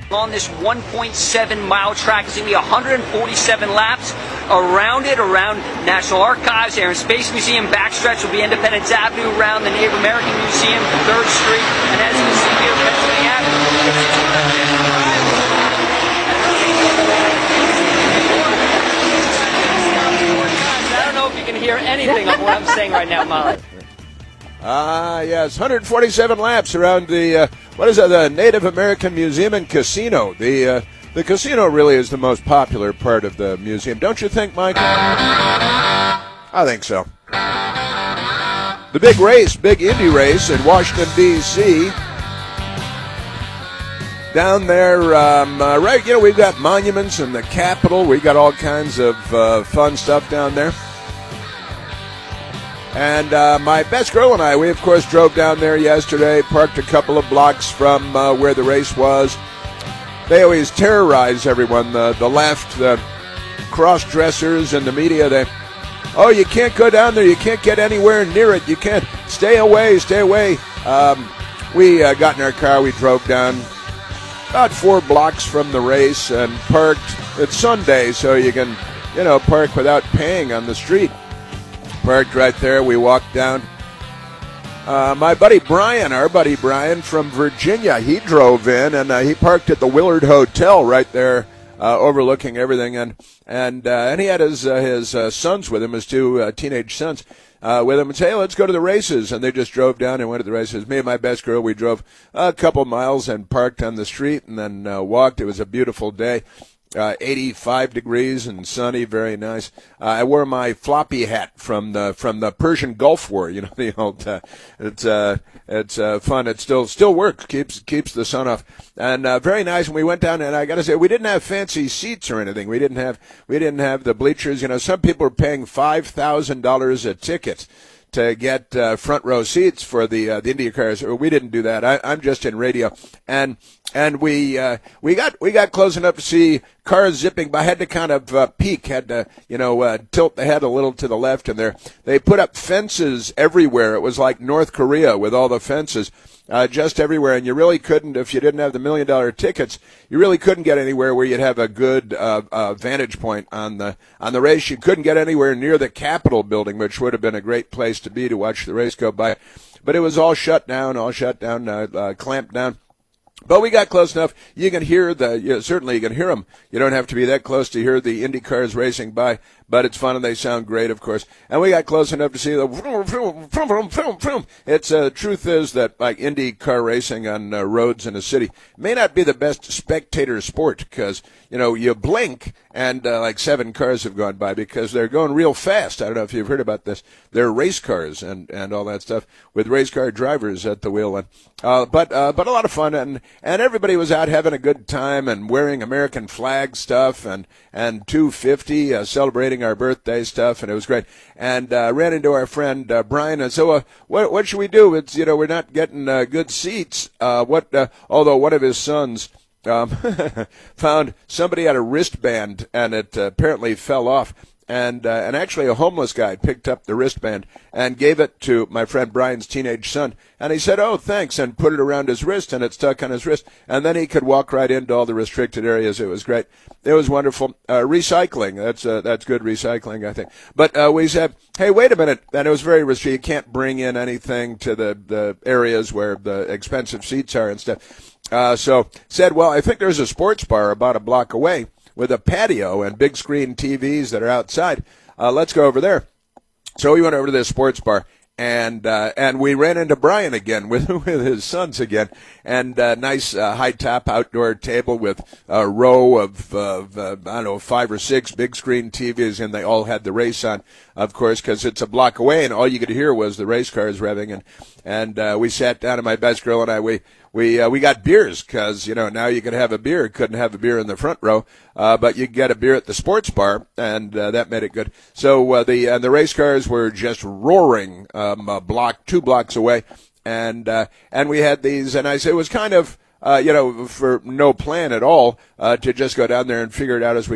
On this 1.7-mile track, it's going to be 147 laps around it, around National Archives, Air and Space Museum. Backstretch will be Independence Avenue, around the Native American Museum, 3rd Street, and as you can see here, Pennsylvania Avenue. I don't know if you can hear anything of what I'm saying right now, Molly. Yes, 147 laps around the, the Native American Museum and Casino. The casino really is the most popular part of the museum. Don't you think, Michael? I think so. The big race, big Indy race in Washington, D.C. Down there, we've got monuments in the Capitol. We've got all kinds of fun stuff down there. And my best girl and I, we, of course, drove down there yesterday, parked a couple of blocks from where the race was. They always terrorize everyone, the left, the cross-dressers and the media. You can't go down there. You can't get anywhere near it. You can't. Stay away, stay away. We got in our car. We drove down about 4 blocks from the race and parked. It's Sunday, so you can, park without paying on the street. Parked right there. We walked down. My buddy Brian, our buddy Brian from Virginia, he drove in and he parked at the Willard Hotel right there, overlooking everything. And he had his sons with him, his 2 teenage sons with him, and say, hey, let's go to the races. And they just drove down and went to the races. Me and my best girl, we drove a couple miles and parked on the street and then walked. It was a beautiful day. 85 degrees and sunny, very nice. I wore my floppy hat from the Persian Gulf War. The old. It's fun. It still works. Keeps the sun off. And very nice. And we went down, and I got to say, we didn't have fancy seats or anything. We didn't have the bleachers. Some people are paying $5,000 a ticket to get front row seats for the IndyCars. We didn't do that. I'm just in radio, and we got close enough to see cars zipping by. Had to kind of peek, had to tilt the head a little to the left, and they put up fences everywhere. It was like North Korea with all the fences. Just everywhere, and you really couldn't, if you didn't have the $1 million tickets, you really couldn't get anywhere where you'd have a good vantage point on the race. You couldn't get anywhere near the Capitol building, which would have been a great place to be to watch the race go by. But it was all shut down, clamped down. But we got close enough. You can hear certainly you can hear them. You don't have to be that close to hear the Indy cars racing by, but it's fun and they sound great, of course. And we got close enough to see the vroom, vroom, vroom, vroom, vroom, vroom. It's truth is that like Indy car racing on roads in a city may not be the best spectator sport because you blink and like 7 cars have gone by because they're going real fast. I don't know if you've heard about this. They're race cars and all that stuff with race car drivers at the wheel. But a lot of fun and everybody was out having a good time and wearing American flag stuff and 250 celebrating our birthday stuff, and it was great. And ran into our friend Brian and so what should we do? It's we're not getting good seats. Although one of his sons found somebody had a wristband and it apparently fell off. And actually a homeless guy picked up the wristband and gave it to my friend Brian's teenage son. And he said, oh, thanks, and put it around his wrist, and it stuck on his wrist. And then he could walk right into all the restricted areas. It was great. It was wonderful. Recycling, that's good recycling, I think. But we said, hey, wait a minute. And it was very risky. You can't bring in anything to the areas where the expensive seats are and stuff. So said, well, I think there's a sports bar about a block away with a patio and big screen TVs that are outside. Let's go over there. So we went over to this sports bar, and we ran into Brian again with his sons again, and nice high top outdoor table with a row of 5 or 6 big screen TVs, and they all had the race on, of course, because it's a block away, and all you could hear was the race cars revving, and we sat down, and my best girl and I, we got beers because, now you could have a beer. Couldn't have a beer in the front row, but you could get a beer at the sports bar, and that made it good. So the race cars were just roaring 2 blocks away, and we had these, and I said it was kind of, for no plan at all to just go down there and figure it out as we